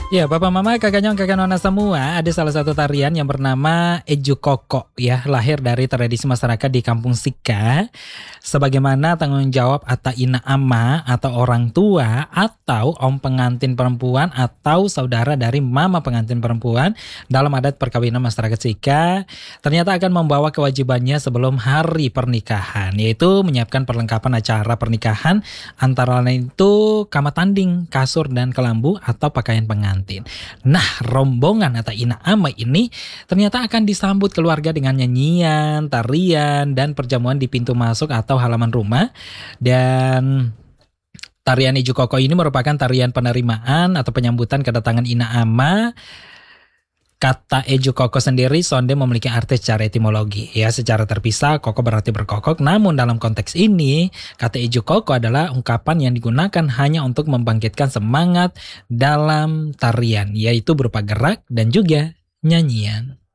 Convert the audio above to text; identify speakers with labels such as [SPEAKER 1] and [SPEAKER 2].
[SPEAKER 1] Ya, Papa Mama, kakak nyong, kakak nona semua, ada salah satu tarian yang bernama Eju Koko ya, lahir dari tradisi masyarakat di Kampung Sika. Sebagaimana tanggung jawab Ata Ina Ama atau orang tua atau om pengantin perempuan atau saudara dari mama pengantin perempuan dalam adat perkawinan masyarakat Sika, ternyata akan membawa kewajibannya sebelum hari pernikahan, yaitu menyiapkan perlengkapan acara pernikahan antara lain itu kamar tanding, kasur dan kelambu atau pakaian pengantin. Nah, rombongan Ata Ina Ama ini ternyata akan disambut keluarga dengan nyanyian, tarian, dan perjamuan di pintu masuk atau halaman rumah. Dan tarian Ijuk Koko ini merupakan tarian penerimaan atau penyambutan kedatangan Ina Ama. Kata Eju Koko sendiri sonde memiliki arti secara etimologi. Ya, secara terpisah koko berarti berkokok. Namun dalam konteks ini, kata Eju Koko adalah ungkapan yang digunakan hanya untuk membangkitkan semangat dalam tarian, yaitu berupa gerak dan juga nyanyian.